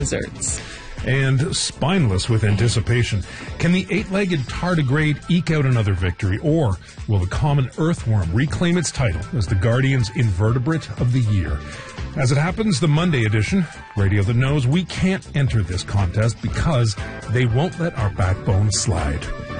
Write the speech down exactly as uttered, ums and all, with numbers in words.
desserts. And spineless with anticipation. Can the eight-legged tardigrade eke out another victory, or will the common earthworm reclaim its title as the Guardian's invertebrate of the year? As it happens, the Monday edition, Radio That Knows, we can't enter this contest because they won't let our backbone slide.